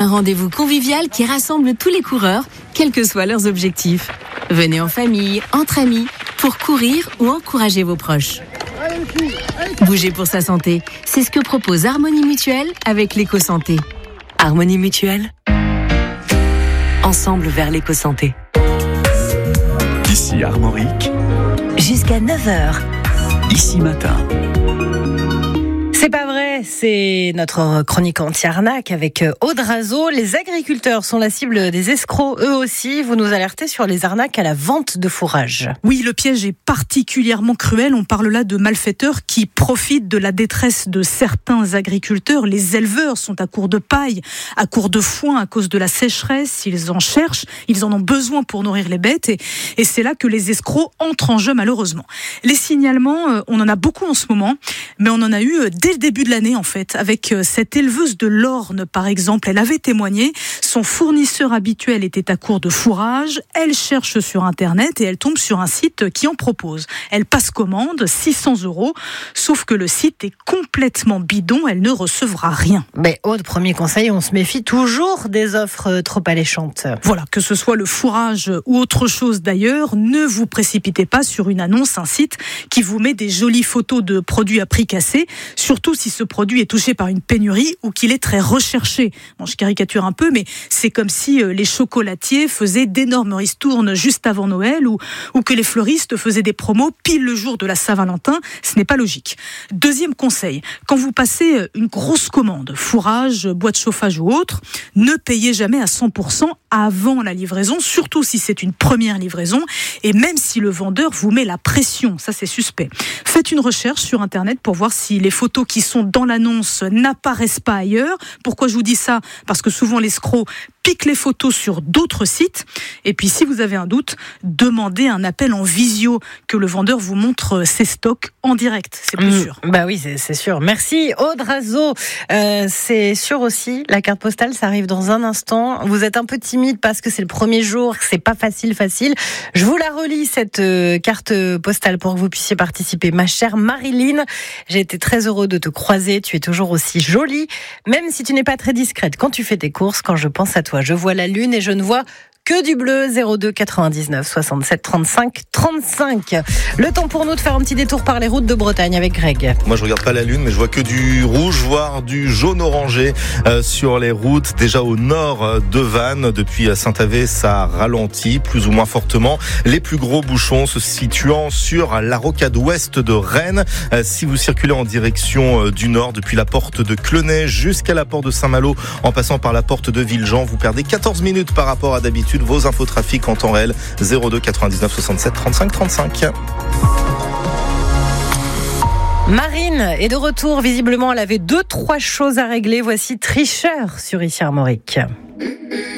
Un rendez-vous convivial qui rassemble tous les coureurs, quels que soient leurs objectifs. Venez en famille, entre amis, pour courir ou encourager vos proches. Bouger pour sa santé, c'est ce que propose Harmonie Mutuelle avec l'éco-santé. Harmonie Mutuelle. Ensemble vers l'éco-santé. Ici Armorique. Jusqu'à 9h. Ici Matin. C'est pas vrai, c'est notre chronique anti-arnaque avec Aude Razeau. Les agriculteurs sont la cible des escrocs, eux aussi. Vous nous alertez sur les arnaques à la vente de fourrage. Oui, le piège est particulièrement cruel. On parle là de malfaiteurs qui profitent de la détresse de certains agriculteurs. Les éleveurs sont à court de paille, à court de foin à cause de la sécheresse. Ils en cherchent, ils en ont besoin pour nourrir les bêtes. Et c'est là que les escrocs entrent en jeu, malheureusement. Les signalements, on en a beaucoup en ce moment, mais on en a eu dès le début de l'année, en fait, avec cette éleveuse de l'Orne, par exemple. Elle avait témoigné, son fournisseur habituel était à court de fourrage, elle cherche sur Internet et elle tombe sur un site qui en propose. Elle passe commande, 600 €, sauf que le site est complètement bidon, elle ne recevra rien. Mais Aude, premier conseil, on se méfie toujours des offres trop alléchantes. Voilà, que ce soit le fourrage ou autre chose d'ailleurs, ne vous précipitez pas sur une annonce, un site qui vous met des jolies photos de produits à prix cassé, surtout si ce produit est touché par une pénurie ou qu'il est très recherché. Bon, je caricature un peu, mais c'est comme si les chocolatiers faisaient d'énormes ristournes juste avant Noël ou que les fleuristes faisaient des promos pile le jour de la Saint-Valentin. Ce n'est pas logique. Deuxième conseil, quand vous passez une grosse commande, fourrage, boîte de chauffage ou autre, ne payez jamais à 100% avant la livraison, surtout si c'est une première livraison et même si le vendeur vous met la pression, ça c'est suspect. Faites une recherche sur Internet pour voir si les photos qui sont dans l'annonce n'apparaissent pas ailleurs. Pourquoi je vous dis ça ? Parce que souvent l'escroc pique les photos sur d'autres sites. Et puis si vous avez un doute, demandez un appel en visio, que le vendeur vous montre ses stocks en direct. C'est plus sûr. Bah oui, c'est sûr. Merci Aude Razeau. C'est sûr aussi, la carte postale, ça arrive dans un instant. Vous êtes un peu timide parce que c'est le premier jour, c'est pas facile. Je vous la relis, cette carte postale, pour que vous puissiez participer. Ma chère Marilyn, j'ai été très heureux de te croiser. Tu es toujours aussi jolie, même si tu n'es pas très discrète quand tu fais tes courses. Quand je pense à toi, je vois la lune et je ne vois que du bleu. 02 99 67 35 35. Le temps pour nous de faire un petit détour par les routes de Bretagne avec Greg. Moi je regarde pas la lune, mais je vois que du rouge, voire du jaune orangé sur les routes. Déjà au nord de Vannes, depuis Saint-Avé, ça ralentit plus ou moins fortement. Les plus gros bouchons se situant sur la rocade ouest de Rennes. Si vous circulez en direction du nord, depuis la porte de Clenay jusqu'à la porte de Saint-Malo, en passant par la porte de Villejean, vous perdez 14 minutes par rapport à d'habitude. Vos infos trafic en temps réel, 02 99 67 35 35. Marine est de retour. Visiblement, elle avait 2-3 choses à régler. Voici Tricheur sur Ici Armorique.